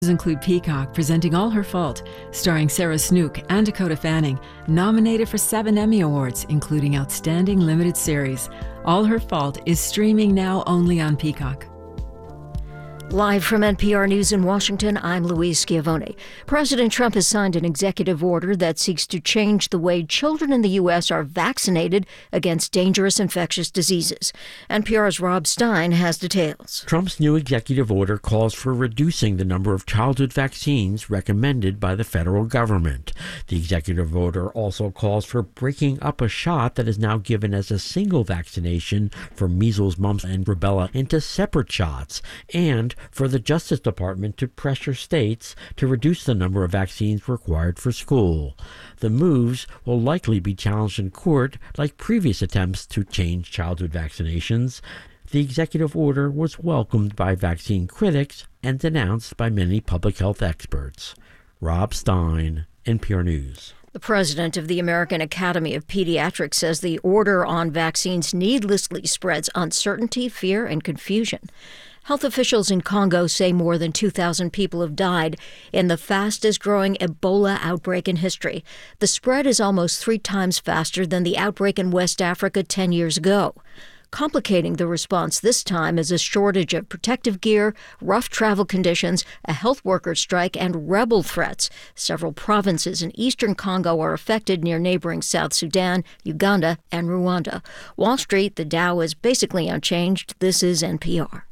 Include Peacock presenting All Her Fault, starring Sarah Snook and Dakota Fanning, nominated for 7 Emmy Awards, including Outstanding Limited Series. All Her Fault is streaming now only on Peacock. Live from NPR News in Washington, I'm Louise Schiavone. President Trump has signed an executive order that seeks to change the way children in the U.S. are vaccinated against dangerous infectious diseases. NPR's Rob Stein has details. Trump's new executive order calls for reducing the number of childhood vaccines recommended by the federal government. The executive order also calls for breaking up a shot that is now given as a single vaccination for measles, mumps, and rubella into separate shots, and for the Justice Department to pressure states to reduce the number of vaccines required for school. The moves will likely be challenged in court like previous attempts to change childhood vaccinations. The executive order was welcomed by vaccine critics and denounced by many public health experts. Rob Stein, NPR News. The president of the American Academy of Pediatrics says the order on vaccines needlessly spreads uncertainty, fear, and confusion. Health officials in Congo say more than 2,000 people have died in the fastest-growing Ebola outbreak in history. The spread is almost 3 times faster than the outbreak in West Africa 10 years ago. Complicating the response this time is a shortage of protective gear, rough travel conditions, a health worker strike, and rebel threats. Several provinces in eastern Congo are affected near neighboring South Sudan, Uganda, and Rwanda. Wall Street, the Dow is basically unchanged. This is NPR.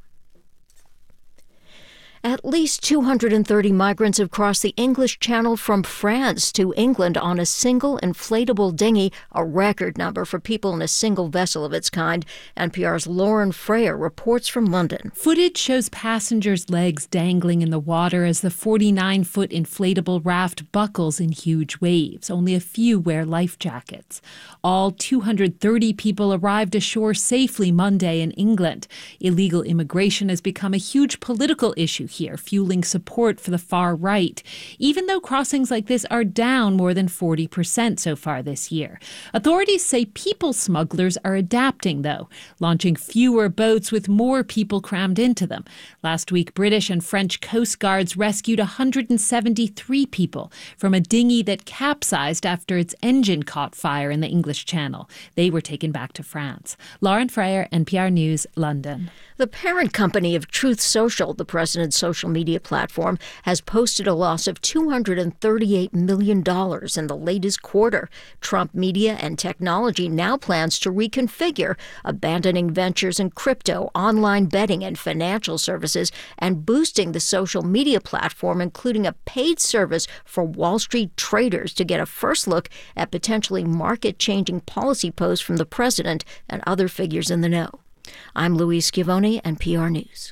At least 230 migrants have crossed the English Channel from France to England on a single inflatable dinghy, a record number for people in a single vessel of its kind. NPR's Lauren Freyer reports from London. Footage shows passengers' legs dangling in the water as the 49-foot inflatable raft buckles in huge waves. Only a few wear life jackets. All 230 people arrived ashore safely Monday in England. Illegal immigration has become a huge political issue here, fueling support for the far right, even though crossings like this are down more than 40% so far this year. Authorities say people smugglers are adapting, though, launching fewer boats with more people crammed into them. Last week, British and French Coast Guards rescued 173 people from a dinghy that capsized after its engine caught fire in the English Channel. They were taken back to France. Lauren Freyer, NPR News, London. The parent company of Truth Social, the president's social media platform, has posted a loss of $238 million in the latest quarter. Trump Media and Technology now plans to reconfigure, abandoning ventures in crypto, online betting, and financial services, and boosting the social media platform, including a paid service for Wall Street traders to get a first look at potentially market-changing policy posts from the president and other figures in the know. I'm Louise Schiavone, NPR News.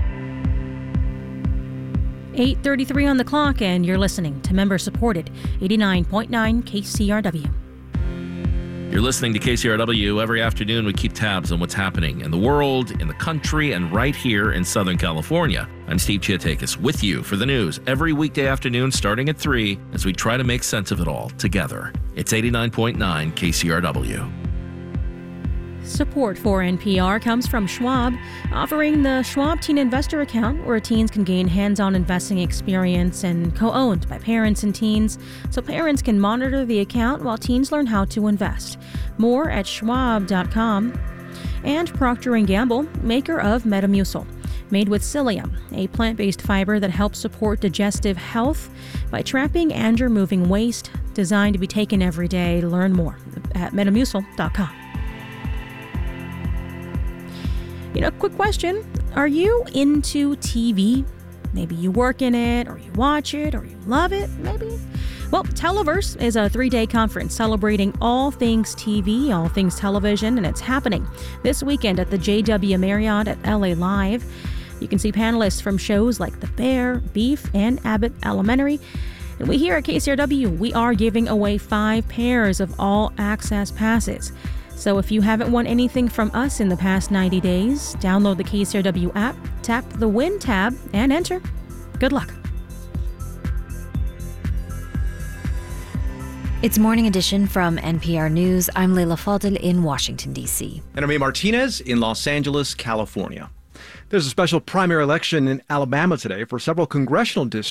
8:33 on the clock, and you're listening to member-supported 89.9 KCRW. You're listening to KCRW. Every afternoon, we keep tabs on what's happening in the world, in the country, and right here in Southern California. I'm Steve Chiatakis with you for the news every weekday afternoon starting at 3 as we try to make sense of it all together. It's 89.9 KCRW. Support for NPR comes from Schwab, offering the Schwab Teen Investor Account, where teens can gain hands-on investing experience and co-owned by parents and teens, so parents can monitor the account while teens learn how to invest. More at schwab.com. And Procter & Gamble, maker of Metamucil, made with psyllium, a plant-based fiber that helps support digestive health by trapping and removing waste, designed to be taken every day. Learn more at metamucil.com. Quick question. Are you into TV? Maybe you work in it, or you watch it, or you love it, maybe? Well, Televerse is a 3-day conference celebrating all things TV, all things television, and it's happening this weekend at the JW Marriott at LA Live. You can see panelists from shows like The Bear, Beef, and Abbott Elementary. And we here at KCRW, we are giving away 5 pairs of all-access passes. So if you haven't won anything from us in the past 90 days, download the KCRW app, tap the Win tab, and enter. Good luck. It's Morning Edition from NPR News. I'm Leila Fadel in Washington, D.C. And I'm A. Martinez in Los Angeles, California. There's a special primary election in Alabama today for several congressional districts.